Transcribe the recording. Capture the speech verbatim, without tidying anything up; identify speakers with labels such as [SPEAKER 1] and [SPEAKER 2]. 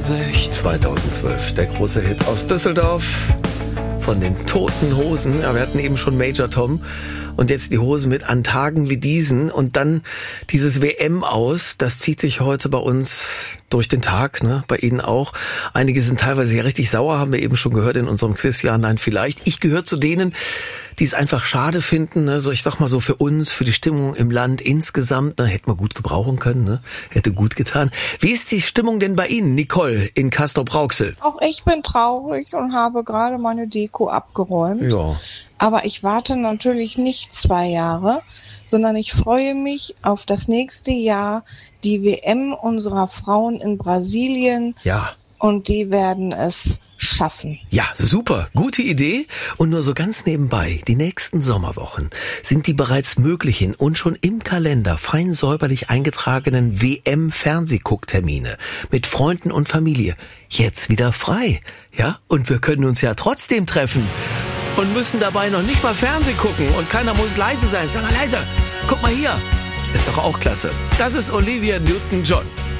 [SPEAKER 1] vierundsechzig.
[SPEAKER 2] zweitausendzwölf, der große Hit aus Düsseldorf von den Toten Hosen. Ja, wir hatten eben schon Major Tom und jetzt die Hosen mit An Tagen wie diesen und dann dieses W M aus. Das zieht sich heute bei uns durch den Tag, ne? Bei Ihnen auch. Einige sind teilweise ja richtig sauer, haben wir eben schon gehört in unserem Quiz. Ja, nein, vielleicht. Ich gehöre zu denen, die es einfach schade finden, ne? So, ich sag mal so, für uns, für die Stimmung im Land insgesamt, ne? Hätte man gut gebrauchen können, ne? Hätte gut getan. Wie ist die Stimmung denn bei Ihnen, Nicole, in Castrop-Rauxel?
[SPEAKER 3] Auch ich bin traurig und habe gerade meine Deko abgeräumt.
[SPEAKER 2] Ja.
[SPEAKER 3] Aber ich warte natürlich nicht zwei Jahre, sondern ich freue mich auf das nächste Jahr, die W M unserer Frauen in Brasilien.
[SPEAKER 2] Ja.
[SPEAKER 3] Und die werden es schaffen.
[SPEAKER 2] Ja, super. Gute Idee. Und nur so ganz nebenbei, die nächsten Sommerwochen sind die bereits möglichen und schon im Kalender fein säuberlich eingetragenen W M-Fernsehgucktermine mit Freunden und Familie jetzt wieder frei. Ja, und wir können uns ja trotzdem treffen und müssen dabei noch nicht mal Fernsehen gucken und keiner muss leise sein. Sag mal leise. Guck mal hier. Ist doch auch klasse. Das ist Olivia Newton-John.